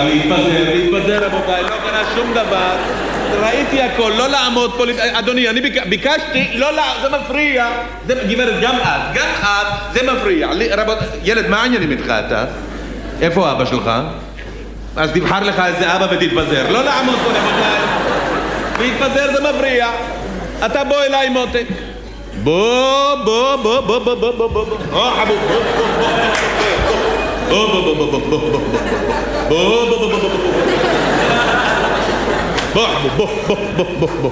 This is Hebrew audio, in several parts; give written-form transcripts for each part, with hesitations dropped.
להתפזר רבותיי, לא קרה שום דבר, ראיתי הכל, לא לעמוד פה, אדוני, אני ביקשתי, לא, זה מפריע, גברת, גם את, זה מפריע, ילד, מה העניינים איתך אתה? איפה אבא שלך? אז תבחר לך איזה אבא ותתפזר, לא לעמוד פה רבותיי, להתפזר זה מפריע, אתה בוא אליי מותק, בוא חבוב, בוא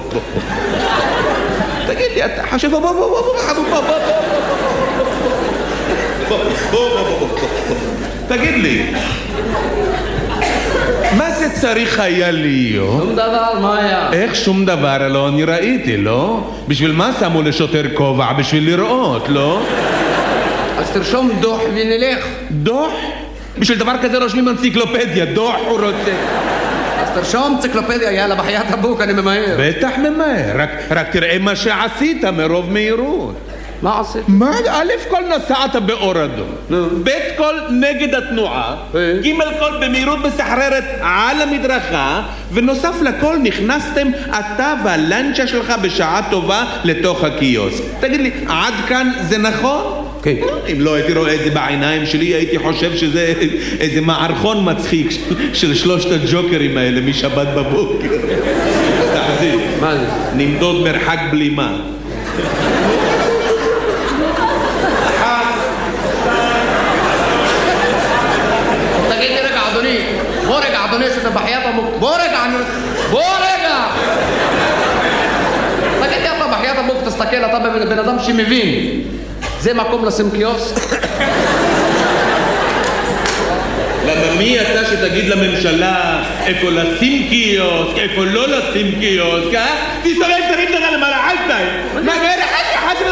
תגיד לי, אתה חושב תגיד לי, מה זה צריך היה להיות? שום דבר, מה היה? איך שום דבר? לא, אני ראיתי, לא? בשביל מה שמו לשוטר כובע? בשביל לראות, לא? אז תרשום דוח ונלך. דוח? בשביל דבר כזה רושמים אנציקלופדיה, דוח הוא רוצה. אז תרשום אנציקלופדיה, יאללה, בחיית הבוק, אני ממהר. בטח ממהר, רק תראה מה שעשית מרוב מהירות. מה עשית? מה? א' כל נסעת באור אדום, ב' כל נגד התנועה, ג' כל במהירות מסחררת על המדרכה, ונוסף לכל נכנסתם אתה והלנצ'ה שלך בשעה טובה לתוך הקיוסק. תגיד לי, עד כאן זה נכון? כן. אם לא הייתי רואה את זה בעיניים שלי, הייתי חושב שזה איזה מערכון מצחיק של שלושת הג'וקרים האלה משבת בבוקר. תחזיר. מה זה? נמדוד מרחק בלימה. תגיד לי רגע, אדוני. בוא רגע, אדוני, שאתה בחיית הבוק. בוא רגע. תגיד לי, אתה בחיית הבוק, תסתכל, אתה בן אדם שמבין. זה מקום לשים קיוסק? למה מי אתה שתגיד לממשלה איפה לשים קיוסק, איפה לא לשים קיוסק, אה? תסתובב, תרים לך למעלה, חשבי! מה גאלה? חשבי!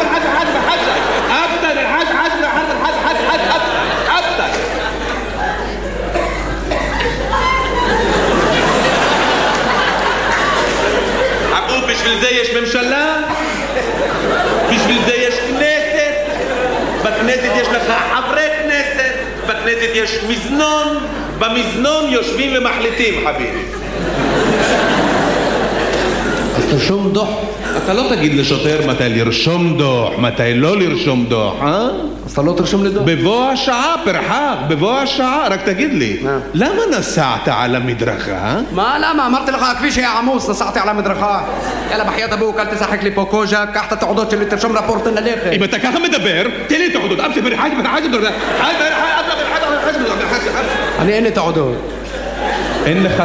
אבו, בשביל זה יש ממשלה? בשביל זה יש כנסת? בכנסת יש לך חברי כנסת, בכנסת יש מזנון, במזנון יושבים ומחליטים, חביבי. אז תרשום דוח. אתה לא תגיד לשוטר מתי לרשום דוח, מתי לא לרשום דוח, אה? אז אתה לא תרשום לי דוח. בבוא השעה, פרחק, בבוא השעה, רק תגיד לי, למה נסעת על המדרכה? מה, למה? אמרתי לך, הכביש היה עמוס, נסעתי על המדרכה. יאללה, בחיית הבוק, אל תשחק לי פה קוז'ה, קח את התעודות שלי, תרשום רפורט ללכת. אם אתה ככה מדבר, תן לי תעודות, אני אין לי תעודות. אין לך